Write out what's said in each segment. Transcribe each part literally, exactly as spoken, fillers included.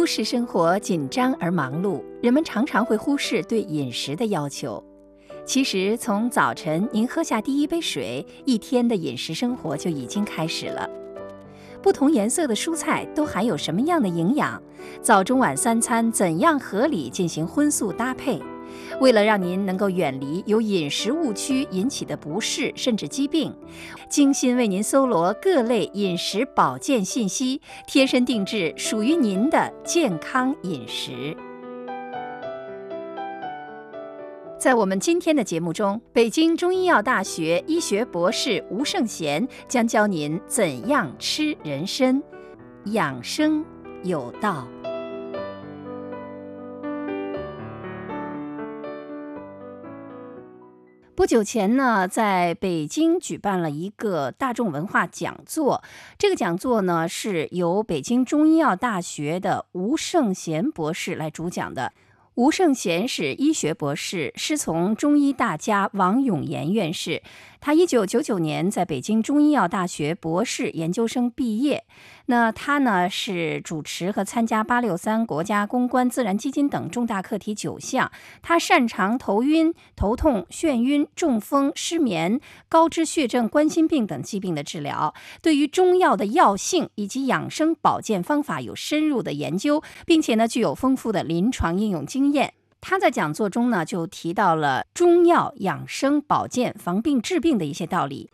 市生活紧张而忙碌，人们常常会忽视对饮食的要求。其实，从早晨您喝下第一杯水，一天的饮食生活就已经开始了。不同颜色的蔬菜都含有什么样的营养？早中晚三餐怎样合理进行荤素搭配？为了让您能够远离由饮食误区引起的不适甚至疾病，精心为您搜罗各类饮食保健信息，贴身定制属于您的健康饮食。在我们今天的节目中，北京中医药大学医学博士吴胜贤将教您怎样吃人参，养生有道。不久前呢，在北京举办了一个大众文化讲座。这个讲座呢，是由北京中医药大学的吴胜贤博士来主讲的。吴胜贤是医学博士，师从中医大家王永炎院士。他一九九九年在北京中医药大学博士研究生毕业。那他呢是主持和参加八六三国家公关自然基金等重大课题九项。他擅长头晕、头痛、眩晕、中风、失眠、高脂血症、冠心病等疾病的治疗。对于中药的药性以及养生保健方法有深入的研究，并且呢具有丰富的临床应用经验。他在讲座中呢就提到了中药养生保健防病治病的一些道理。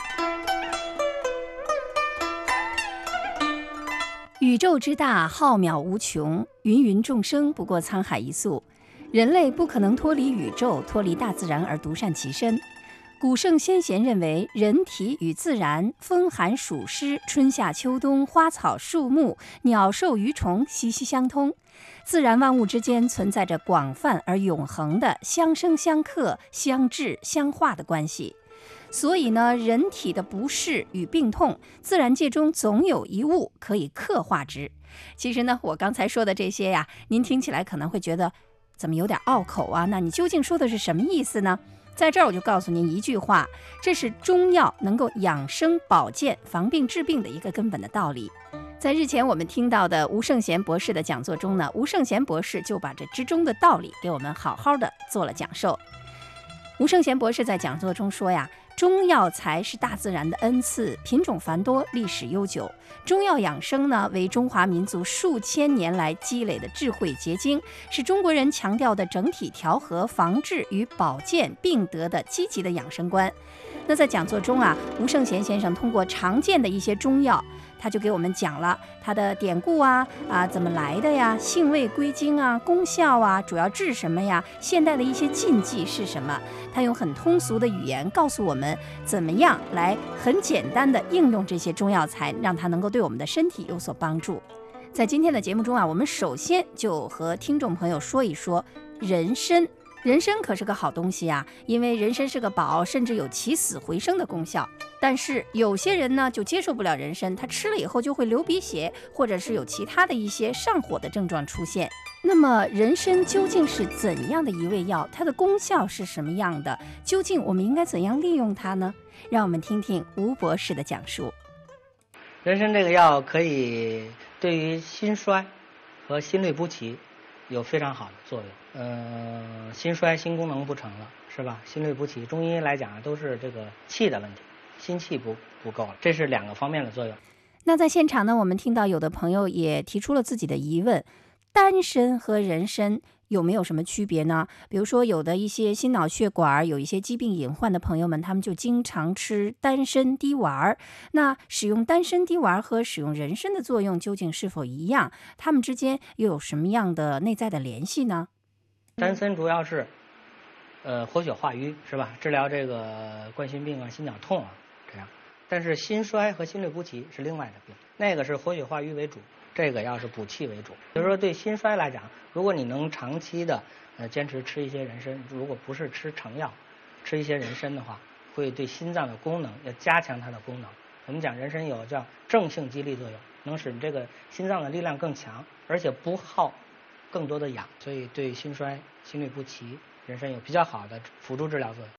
宇宙之大，浩渺无穷，芸芸众生不过沧海一粟。人类不可能脱离宇宙，脱离大自然而独善其身。古圣先贤认为，人体与自然、风寒暑湿、春夏秋冬、花草树木、鸟兽鱼虫息息相通。自然万物之间存在着广泛而永恒的相生相克、相治相化的关系。所以呢，人体的不适与病痛，自然界中总有一物可以刻画之。其实呢，我刚才说的这些呀，您听起来可能会觉得怎么有点拗口啊？那你究竟说的是什么意思呢？在这儿我就告诉您一句话，这是中药能够养生保健、防病治病的一个根本的道理。在日前我们听到的吴胜贤博士的讲座中呢，吴胜贤博士就把这之中的道理给我们好好的做了讲授。吴胜贤博士在讲座中说呀，中药材是大自然的恩赐，品种繁多，历史悠久。中药养生呢，为中华民族数千年来积累的智慧结晶，是中国人强调的整体调和、防治与保健病得的积极的养生观。那在讲座中啊，吴胜贤先生通过常见的一些中药，他就给我们讲了它的典故啊啊怎么来的呀，性味归经啊，功效啊，主要治什么呀，现代的一些禁忌是什么。他用很通俗的语言告诉我们怎么样来很简单的应用这些中药材，让它能够对我们的身体有所帮助。在今天的节目中啊，我们首先就和听众朋友说一说人参。人参可是个好东西啊，因为人参是个宝，甚至有起死回生的功效。但是有些人呢就接受不了人参，他吃了以后就会流鼻血，或者是有其他的一些上火的症状出现。那么人参究竟是怎样的一味药？它的功效是什么样的？究竟我们应该怎样利用它呢？让我们听听吴博士的讲述。 人参这个药可以对于心衰和心律不齐有非常好的作用。呃，心衰心功能不成了，是吧？心律不齐，中医来讲都是这个气的问题，心气不不够了，这是两个方面的作用。 那在现场呢，我们听到有的朋友也提出了自己的疑问，丹参和人参有没有什么区别呢？比如说有的一些心脑血管有一些疾病隐患的朋友们，他们就经常吃丹参滴丸。那使用丹参滴丸和使用人参的作用究竟是否一样？它们之间又有什么样的内在的联系呢？ 丹参主要是呃活血化瘀，是吧？治疗这个冠心病啊、心绞痛啊这样。但是心衰和心律不齐是另外的病，那个是活血化瘀为主，这个要是补气为主。比如说对心衰来讲，如果你能长期的呃坚持吃一些人参，如果不是吃成药，吃一些人参的话，会对心脏的功能要加强它的功能。我们讲人参有叫正性激励作用，能使这个心脏的力量更强，而且不耗更多的氧，所以对心衰、心律不齐，人参有比较好的辅助治疗作用。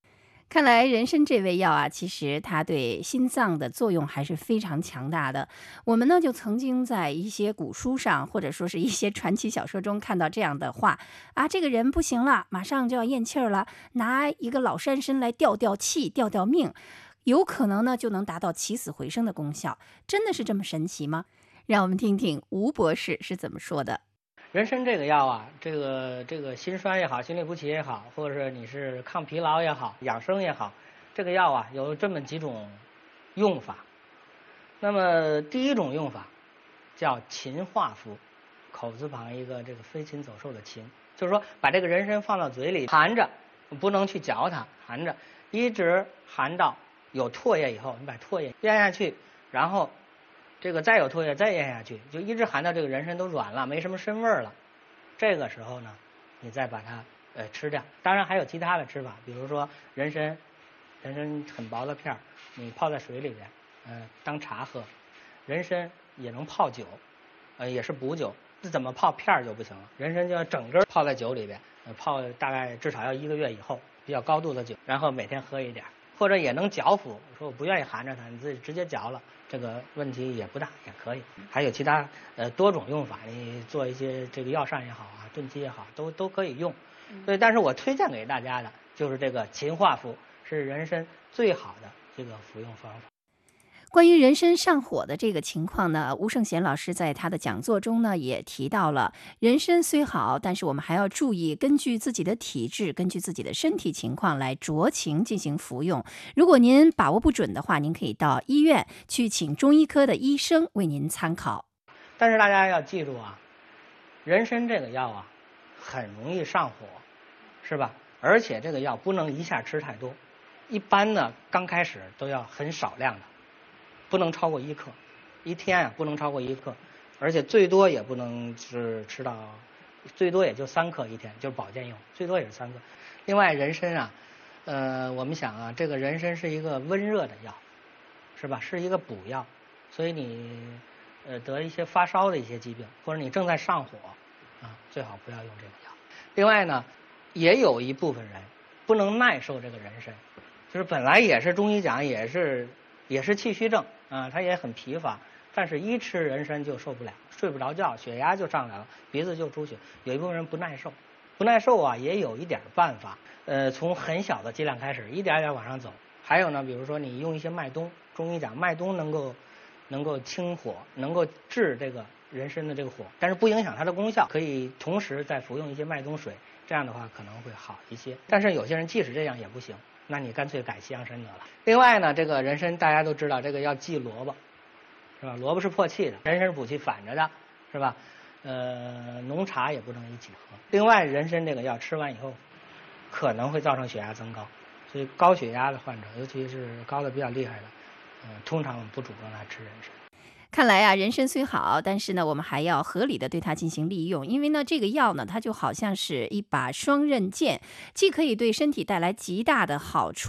看来人参这味药啊，其实它对心脏的作用还是非常强大的。我们呢就曾经在一些古书上，或者说是一些传奇小说中看到这样的话啊，这个人不行了，马上就要咽气儿了，拿一个老山参来吊吊气、吊吊命，有可能呢就能达到起死回生的功效。真的是这么神奇吗？让我们听听吴博士是怎么说的。 人参这个药啊，这个这个心衰也好，心律不齐也好，或者是你是抗疲劳也好，养生也好，这个药啊有这么几种用法。那么第一种用法叫勤化服，口字旁一个这个飞禽走兽的禽，就是说把这个人参放到嘴里含着，不能去嚼它，含着一直含到有唾液以后，你把唾液咽下去，然后这个再有唾液再咽下去，就一直含到这个人参都软了，没什么参味儿了。这个时候呢，你再把它呃吃掉。当然还有其他的吃法，比如说人参，人参很薄的片儿，你泡在水里边，呃当茶喝。人参也能泡酒，呃也是补酒。这怎么泡片儿就不行了？人参就要整根泡在酒里边，呃泡大概至少要一个月以后，比较高度的酒，然后每天喝一点。或者也能嚼服，说我不愿意含着它，你自己直接嚼了，这个问题也不大，也可以。还有其他呃多种用法，你做一些这个药膳也好啊，炖鸡也好，都都可以用。对，但是我推荐给大家的就是这个勤化服，是人参最好的这个服用方法。 关于人参上火的这个情况呢，吴胜贤老师在他的讲座中呢也提到了，人参虽好，但是我们还要注意根据自己的体质，根据自己的身体情况来酌情进行服用。如果您把握不准的话，您可以到医院去请中医科的医生为您参考。 但是大家要记住啊，人参这个药啊很容易上火，是吧？而且这个药不能一下吃太多，一般呢刚开始都要很少量的，不能超过一克，一天啊不能超过一克，而且最多也不能是吃到，最多也就三克一天，就是保健用，最多也是三克。另外人参啊，呃，我们想啊，这个人参是一个温热的药，是吧？是一个补药，所以你呃得一些发烧的一些疾病，或者你正在上火啊，最好不要用这个药。另外呢，也有一部分人不能耐受这个人参，就是本来也是中医讲也是也是气虚症啊，他也很疲乏，但是一吃人参就受不了，睡不着觉，血压就上来了，鼻子就出血。有一部分人不耐受，不耐受啊，也有一点办法，呃，从很小的剂量开始，一点点往上走。还有呢，比如说你用一些麦冬，中医讲麦冬能够能够清火，能够治这个人参的这个火，但是不影响它的功效，可以同时再服用一些麦冬水，这样的话可能会好一些。但是有些人即使这样也不行，那你干脆改西洋参得了。另外呢，这个人参大家都知道，这个要忌萝卜，是吧？萝卜是破气的，人参是补气反着的，是吧？呃，浓茶也不能一起喝。另外，人参这个药吃完以后，可能会造成血压增高，所以高血压的患者，尤其是高的比较厉害的，呃，通常不主张来吃人参。 看来啊，人参虽好，但是呢，我们还要合理的对它进行利用，因为呢，这个药呢，它就好像是一把双刃剑，既可以对身体带来极大的好处。